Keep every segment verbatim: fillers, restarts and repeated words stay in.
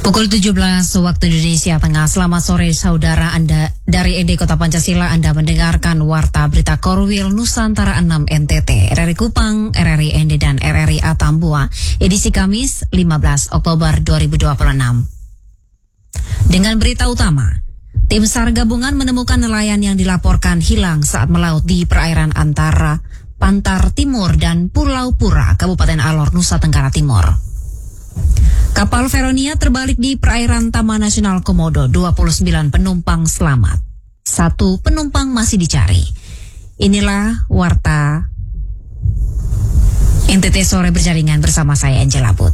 Pukul tujuh belas waktu Indonesia Tengah. Selamat sore saudara Anda dari E D Kota Pancasila. Anda mendengarkan Warta Berita Korwil Nusantara enam N T T, R R I Kupang, R R I N D dan R R I Atambua, edisi Kamis lima belas Oktober dua ribu dua puluh enam. Dengan berita utama, tim SAR gabungan menemukan nelayan yang dilaporkan hilang saat melaut di perairan antara Pantar Timur dan Pulau Pura, Kabupaten Alor, Nusa Tenggara Timur. Kapal Veronia terbalik di perairan Taman Nasional Komodo, dua puluh sembilan penumpang selamat. Satu penumpang masih dicari. Inilah Warta N T T Sore berjaringan bersama saya Angela Bud.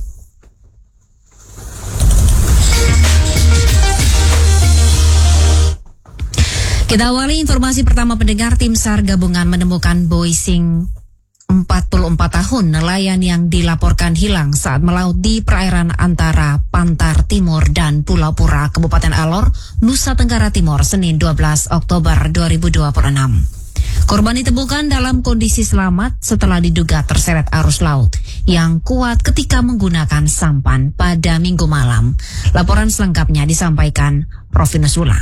Kita awali informasi pertama pendengar. Tim SAR gabungan menemukan Boising empat puluh empat tahun nelayan yang dilaporkan hilang saat melaut di perairan antara Pantar Timur dan Pulau Pura, Kabupaten Alor, Nusa Tenggara Timur, Senin dua belas Oktober dua ribu dua puluh enam. Korban ditemukan dalam kondisi selamat setelah diduga terseret arus laut yang kuat ketika menggunakan sampan pada Minggu malam. Laporan selengkapnya disampaikan Rovinus Wula.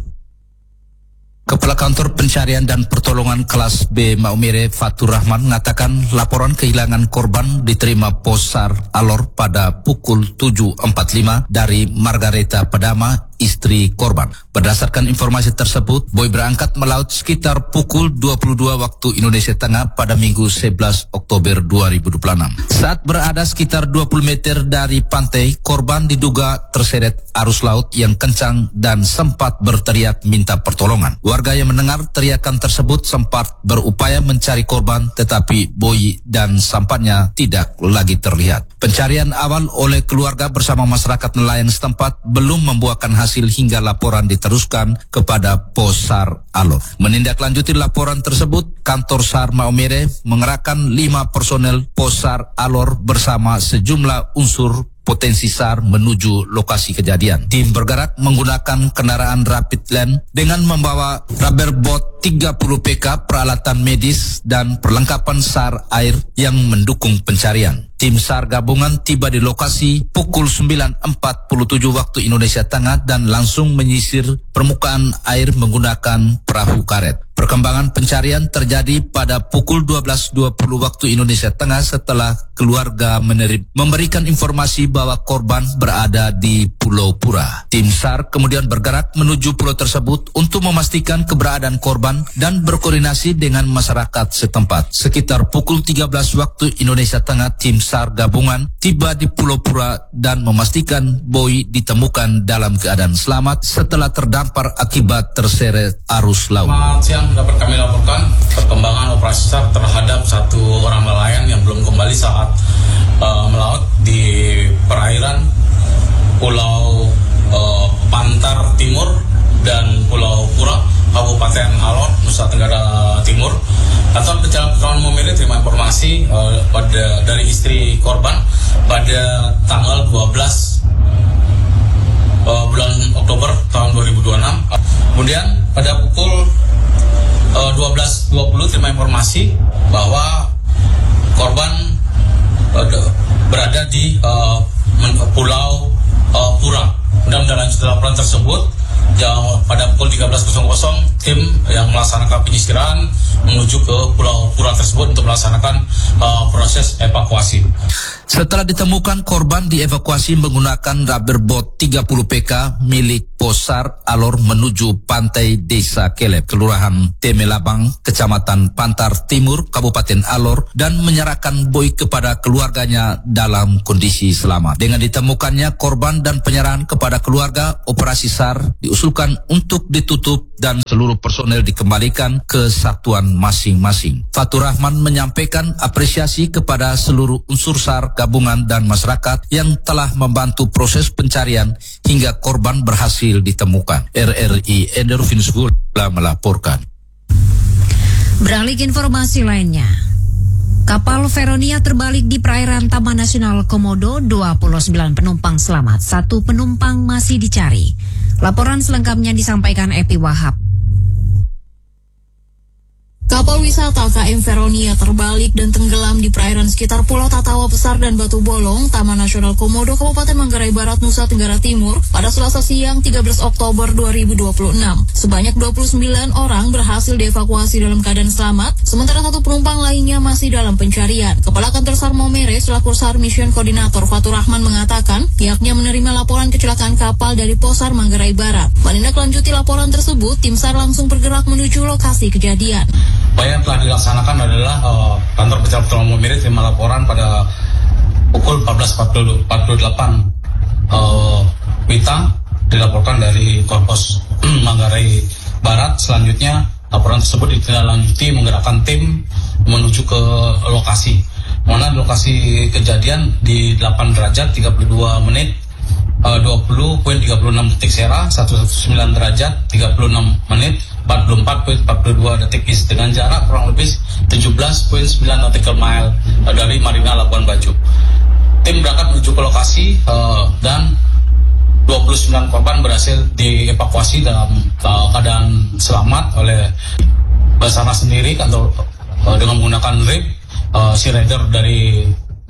Kepala Kantor Pencarian dan Pertolongan Kelas B Maumere Fatur Rahman mengatakan laporan kehilangan korban diterima Pos SAR Alor pada pukul tujuh empat puluh lima dari Margareta Padama, istri korban. Berdasarkan informasi tersebut, Boy berangkat melaut sekitar pukul dua puluh dua waktu Indonesia Tengah pada Minggu sebelas Oktober dua ribu dua puluh enam. Saat berada sekitar dua puluh meter dari pantai, korban diduga terseret arus laut yang kencang dan sempat berteriak minta pertolongan. Warga yang mendengar teriakan tersebut sempat berupaya mencari korban, tetapi Boy dan sampannya tidak lagi terlihat. Pencarian awal oleh keluarga bersama masyarakat nelayan setempat belum membuahkan hasil hingga laporan diteruskan kepada Pos SAR Alor. Menindaklanjuti laporan tersebut, Kantor SAR Maumere mengerahkan lima personel Pos SAR Alor bersama sejumlah unsur potensi SAR menuju lokasi kejadian. Tim bergerak menggunakan kendaraan Rapid Land dengan membawa rubber boat tiga puluh P K, peralatan medis, dan perlengkapan SAR air yang mendukung pencarian. Tim SAR gabungan tiba di lokasi pukul sembilan empat puluh tujuh waktu Indonesia Tengah dan langsung menyisir permukaan air menggunakan perahu karet. Perkembangan pencarian terjadi pada pukul dua belas dua puluh waktu Indonesia Tengah setelah keluarga menerima, memberikan informasi bahwa korban berada di Pulau Pura. Tim SAR kemudian bergerak menuju pulau tersebut untuk memastikan keberadaan korban dan berkoordinasi dengan masyarakat setempat. Sekitar pukul tiga belas waktu Indonesia Tengah, tim SAR gabungan tiba di Pulau Pura dan memastikan Boy ditemukan dalam keadaan selamat setelah terdampar akibat terseret arus laut. Selamat siang, dapat kami laporkan perkembangan operasi SAR terhadap satu orang nelayan yang belum kembali saat uh, melaut di perairan Pulau uh, Pantar Timur dan Pulau Pura, Kabupaten Alor, Nusa Tenggara Timur. Kantor Pencarian Pertolongan Maumere terima informasi uh, pada dari istri korban pada tanggal dua belas uh, bulan Oktober tahun dua ribu dua puluh enam. Kemudian pada pukul uh, dua belas dua puluh terima informasi bahwa korban uh, berada di uh, Pulau uh, Pura. Dan melanjutkan laporan tersebut, yang pada pukul tiga belas tim yang melaksanakan penyisiran menuju ke Pulau Pura tersebut untuk melaksanakan uh, proses evakuasi. Setelah ditemukan, korban dievakuasi menggunakan rubber boat tiga puluh P K milik Pos SAR Alor menuju pantai Desa Kelep, Kelurahan Temelabang, Kecamatan Pantar Timur, Kabupaten Alor, dan menyerahkan Boy kepada keluarganya dalam kondisi selamat. Dengan ditemukannya korban dan penyerahan kepada keluarga, operasi SAR diusulkan untuk ditutup dan seluruh personel dikembalikan ke satuan masing-masing. Fatur Rahman menyampaikan apresiasi kepada seluruh unsur SAR gabungan dan masyarakat yang telah membantu proses pencarian hingga korban berhasil ditemukan. R R I Rovinus Wula melaporkan. Beralih ke informasi lainnya. Kapal Veronia terbalik di perairan Taman Nasional Komodo, dua puluh sembilan penumpang selamat, satu penumpang masih dicari. Laporan selengkapnya disampaikan Epi Wahab. Kapal wisata K M Veronia terbalik dan tenggelam di perairan sekitar Pulau Tatawa Besar dan Batu Bolong, Taman Nasional Komodo, Kabupaten Manggarai Barat, Nusa Tenggara Timur pada Selasa siang tiga belas Oktober dua ribu dua puluh enam. Sebanyak dua puluh sembilan orang berhasil dievakuasi dalam keadaan selamat, sementara satu penumpang lainnya masih dalam pencarian. Kepala Kantor SAR Maumere selaku SAR Mission Koordinator Fatur Rahman mengatakan pihaknya menerima laporan kecelakaan kapal dari Posar Manggarai Barat. Menindaklanjuti laporan tersebut, tim SAR langsung bergerak menuju lokasi kejadian. Upaya yang telah dilaksanakan adalah uh, kantor Kecamatan Pulau Maumere terima laporan pada pukul empat belas empat puluh delapan uh, Wita dilaporkan dari Korpos Manggarai Barat. Selanjutnya laporan tersebut ditindaklanjuti menggerakkan tim menuju ke lokasi. Mana lokasi kejadian di delapan derajat tiga puluh dua menit uh, dua puluh koma tiga puluh enam detik Sera, seratus sembilan derajat tiga puluh enam menit empat puluh empat koma empat puluh dua detik East dengan jarak kurang lebih tujuh belas koma sembilan nautical mile uh, dari Marina Labuan Bajo. Tim berangkat menuju ke lokasi uh, dan dua puluh sembilan korban berhasil dievakuasi dalam uh, keadaan selamat oleh Basarnas sendiri kantor uh, dengan menggunakan rig uh, Sea Rider dari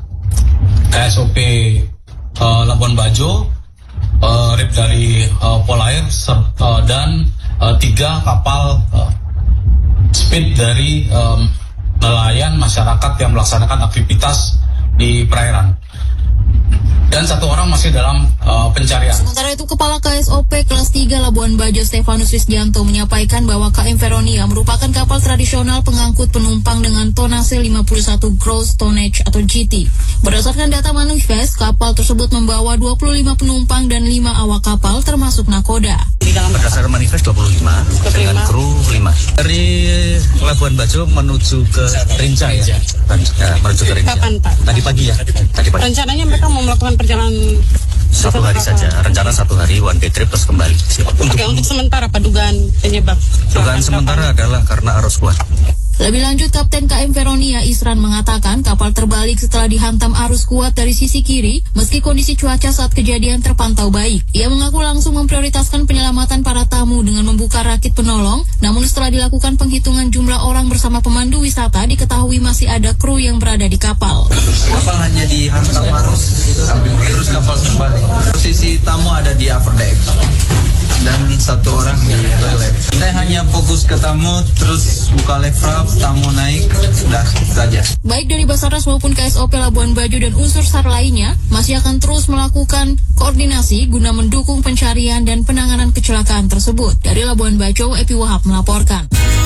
K S O P uh, Labuan Bajo, uh, rig dari uh, Polair uh, dan uh, tiga kapal uh, speed dari um, nelayan masyarakat yang melaksanakan aktivitas di perairan. Dan satu orang masih dalam uh, pencarian. Sementara itu, Kepala K S O P kelas tiga Labuan Bajo Stefanus Wisdianto menyampaikan bahwa K M Veronia merupakan kapal tradisional pengangkut penumpang dengan tonase lima puluh satu gross tonnage atau G T. Berdasarkan data manifest, kapal tersebut membawa dua puluh lima penumpang dan lima awak kapal termasuk nakoda. Berdasarkan manifest dua puluh lima dengan kru lima. Dari Labuan Bajo menuju ke Rinca ya. Ya, menuju ke Rinca. Kapan, Pak? Tadi pagi ya. Tadi pagi. Rencananya mereka mau melakukan perjalanan satu hari saja. Rencana satu hari one day trip terus kembali. Oke, untuk sementara Pak, dugaan penyebab? Dugaan sementara adalah karena arus kuat. Lebih lanjut, Kapten K M Veronia Isran mengatakan kapal terbalik setelah dihantam arus kuat dari sisi kiri, meski kondisi cuaca saat kejadian terpantau baik. Ia mengaku langsung memprioritaskan penyelamatan para tamu dengan membuka rakit penolong, namun setelah dilakukan penghitungan jumlah orang bersama pemandu wisata, diketahui masih ada kru yang berada di kapal. Kapal hanya dihantam arus, terus kapal terbalik. Posisi tamu ada di upper deck dan satu orang di toilet. Saya hanya fokus ke tamu, terus buka lever, tamu naik, sudah saja. Baik dari Basarnas maupun K S O P Labuan Bajo dan unsur SAR lainnya masih akan terus melakukan koordinasi guna mendukung pencarian dan penanganan kecelakaan tersebut. Dari Labuan Bajo, Epi Wahab melaporkan.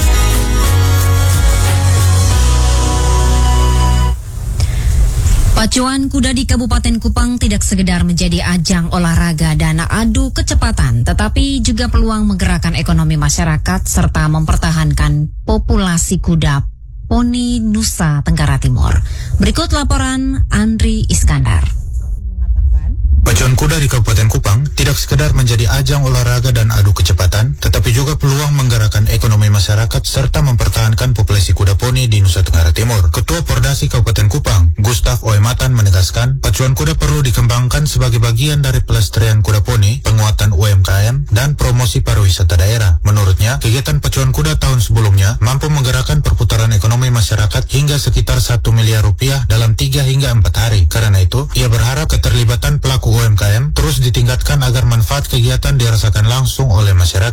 Pacuan kuda di Kabupaten Kupang tidak sekedar menjadi ajang olahraga dan adu kecepatan, tetapi juga peluang menggerakkan ekonomi masyarakat serta mempertahankan populasi kuda poni Nusa Tenggara Timur. Berikut laporan Andri Iskandar. Pacuan kuda di Kabupaten Kupang tidak sekedar menjadi ajang olahraga dan adu kecepatan, tetapi juga peluang menggerakkan ekonomi masyarakat serta mempertahankan populasi kuda poni di Nusa Tenggara Timur. Ketua Pordasi Kabupaten Kupang, Gustaf Oematan menegaskan, pacuan kuda perlu dikembangkan sebagai bagian dari pelestarian kuda poni, penguatan U M K M, dan promosi pariwisata daerah. Menurutnya, kegiatan pacuan kuda tahun sebelumnya mampu menggerakkan perputaran ekonomi masyarakat hingga sekitar satu miliar rupiah dalam tiga hingga empat hari. Karena itu, ia berharap keterlibatan pelaku U M K M terus ditingkatkan agar manfaat kegiatan dirasakan langsung oleh masyarakat.